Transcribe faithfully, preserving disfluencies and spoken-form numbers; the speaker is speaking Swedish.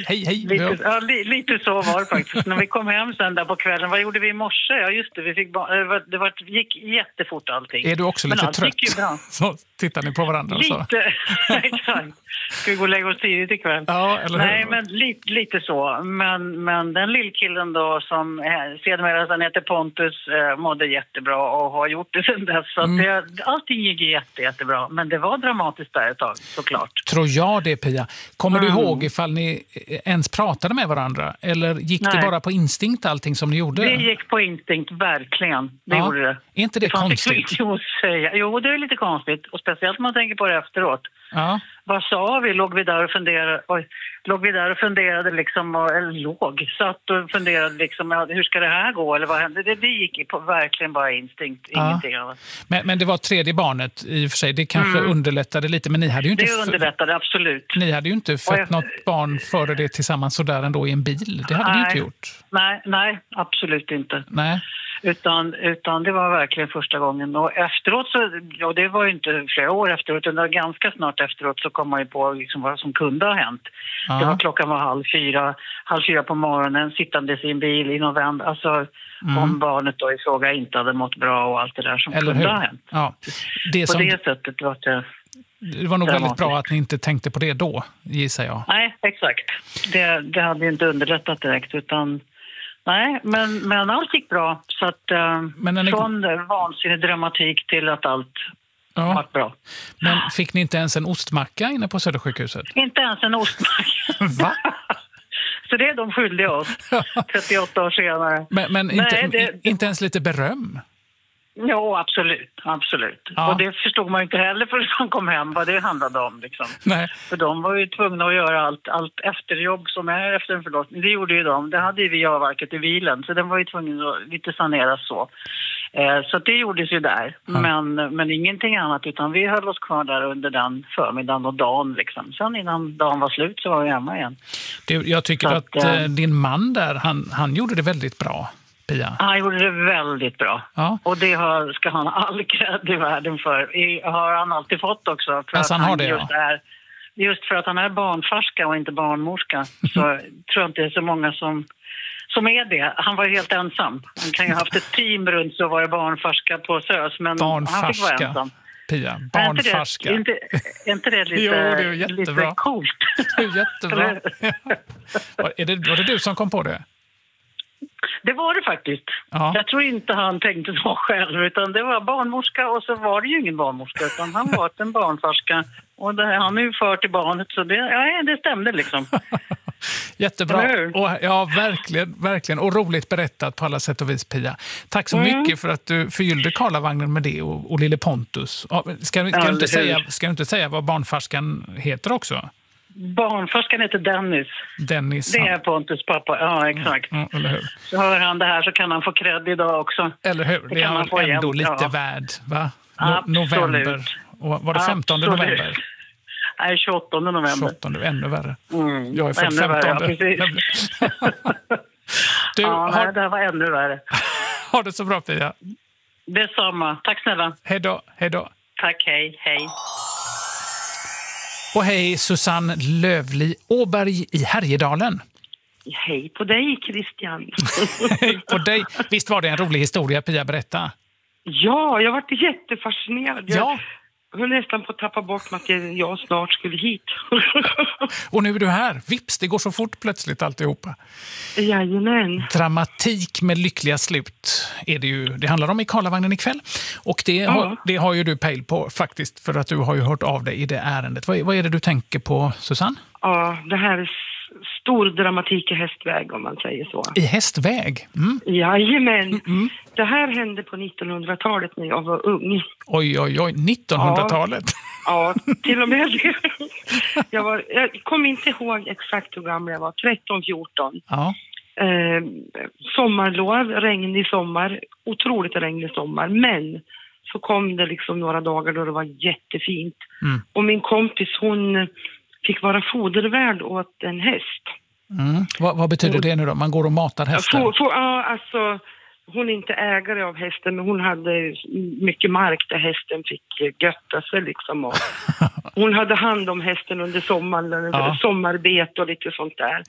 hej, hej. Lite, ja, li, lite så var det faktiskt. När vi kom hem sen där på kvällen, vad gjorde vi i morse? Ja, just det, vi fick ba- det, var, det var, gick jättefort allting. Är du också Men lite allt trött? gick ju bra. Så tittar ni på varandra och så. Lite, exakt. Ska vi gå och lägga oss tidigt ikväll? Ja, eller hur? Nej, men lite, lite så. Men, men den lillkillen då som eh, sedermera han heter Pontus eh, mådde jättebra och har gjort det sedan dess. Så Mm. att det, allting gick jätte, jättebra. Men det var dramatiskt där ett tag, såklart. Tror jag det, Pia. Kommer Mm. du ihåg ifall ni ens pratade med varandra? Eller gick Nej. det bara på instinkt allting som ni gjorde? Det gick på instinkt, verkligen. Det Ja. gjorde det. Är inte det, Det fanns konstigt? inget att säga. Jo, det är lite konstigt. Och speciellt om man tänker på det efteråt. Ja. Vad sa vi? Låg vi där och funderade, oj, låg vi där och funderade liksom, eller låg, satt och funderade liksom, ja, hur ska det här gå? Eller vad hände? Det, det gick på verkligen bara instinkt, Ja. ingenting annat. Men, men det var tredje barnet i och för sig. Det kanske Mm. underlättade lite, men ni hade ju inte, Det f- underlättade, absolut. ni hade ju inte Och fött jag- något barn före det tillsammans så där ändå i en bil. Det hade ni Nej. inte gjort. Nej, nej, absolut inte. Nej. Utan, utan det var verkligen första gången. Och efteråt så, ja det var ju inte flera år efteråt, utan ganska snart efteråt så kom man ju på liksom vad som kunde ha hänt. Ja. Det var klockan var halv fyra, halv fyra på morgonen, sittandes i en bil i november. Alltså Mm. om barnet då i fråga inte hade mått bra och allt det där som Eller kunde hur? ha hänt. Ja. Det, På som, det sättet var det... det var nog väldigt dramatiskt. bra att ni inte tänkte på det då, gissar jag. Nej, exakt. Det, det hade ju inte underlättat direkt utan... Nej, men, men allt gick bra. Så att eh, Men när ni- från vansinnig dramatik till att allt Ja. var bra. Men fick ni inte ens en ostmacka inne på Södersjukhuset? Inte ens en ostmacka. Va? Så det är de skyldiga oss, trettioåtta år senare. Men, men Nej, inte, det- inte ens lite beröm? Jo, absolut. absolut. Ja. Och det förstod man ju inte heller förrän man kom hem vad det handlade om. Liksom. Nej. För de var ju tvungna att göra allt, allt efterjobb som är efter en förlossning. Det gjorde ju de. Det hade ju vi avverkat i bilen. Så den var ju tvungen att lite saneras så. Eh, så det gjordes ju där. Ja. Men, men ingenting annat. Utan vi höll oss kvar där under den förmiddagen och dagen. Liksom. Sen innan dagen var slut så var vi hemma igen. Det, jag tycker Så att, att, eh, eh, din man där, han, han gjorde det väldigt bra, Pia. Han gjorde det väldigt bra. Ja. Och det har, ska han ha all cred i världen för. I, har han alltid fått också. För Alltså, att han har det, just, ja. är, just för att han är barnfarska och inte barnmorska så tror jag inte det är så många som, som är det. Han var ju helt ensam. Han kan ju ha haft ett team runt så var det barnfarska på SÖS, men han fick vara Barnfarska, ensam. Pia. Är Barnfarska. inte det, inte, är inte det lite, Jo, det är jättebra. lite coolt? Det är jättebra. Var, är det, var det du som kom på det? Det var det faktiskt. Ja. Jag tror inte han tänkte så själv, utan det var barnmorska och så var det ju ingen barnmorska, utan han var en barnfarska. Och det, han är ju för till barnet, så det, ja, det stämde liksom. Jättebra. Eller hur? Och, ja, verkligen, verkligen. Och roligt berättat på alla sätt och vis, Pia. Tack så Mm. mycket för att du förgyllde Karlavagnen med det och, och lille Pontus. Ja, Ska, ska, Ja, du inte det är säga, ska du inte säga vad barnfarskan heter också? Barnfarskan heter Dennis. Dennis. Det är ja. Pontus pappa, ja exakt. Ja, eller hur? Så hör han det här så kan han få cred idag också. Eller hur? Det, Det kan är man väl få igen, ändå lite ja. värd, va? No, Absolut. november. Och var det femtonde Absolut. november? Nej, tjugoåttonde november. tjugosjuttonde, ännu värre. Mm, Jag är född ännu värre, ja, femtonde. precis. Du, Ja, nej, har, det här var ännu värre. har det så bra, Pia. Detsamma. Tack snälla. Hej då, hej då. Tack, hej, hej. Och hej, Susanne Lövli Åberg i Härjedalen. Hej på dig, Christian. Hej på dig. Visst var det en rolig historia, Pia, berätta? Ja, jag varit jättefascinerad. Ja. Jag höll nästan på att tappa bort mig att jag snart skulle hit. Och nu är du här. Vips, det går så fort plötsligt alltihopa. Jajamän. Dramatik med lyckliga slut är det ju. Det handlar om i Karlavagnen ikväll. Och det, Ja. har, det har ju du pejl på faktiskt, för att du har ju hört av dig i det ärendet. Vad, vad är det du tänker på, Susanne? Ja, det här är s- stor dramatik i hästväg om man säger så. I Hästväg? Mm. Jajamän. Mm. Det här hände på nittonhundratalet när jag var ung. Oj, oj, oj. nittonhundratalet. Ja, till och med det. Jag, var, jag kommer inte ihåg exakt hur gammal jag var. tretton fjorton. Ja. Eh, sommarlov, regnig sommar, otroligt regnig sommar, men så kom det liksom några dagar då det var jättefint. Mm. Och min kompis, hon fick vara fodervärd åt en häst. Mm. Vad, vad betyder det nu då? Man går och matar hästar? Få, få, ja, alltså, hon är inte ägare av hästen, men hon hade mycket mark där hästen fick götta sig liksom. Och hon hade hand om hästen under sommaren, Ja. sommarbete och lite sånt där.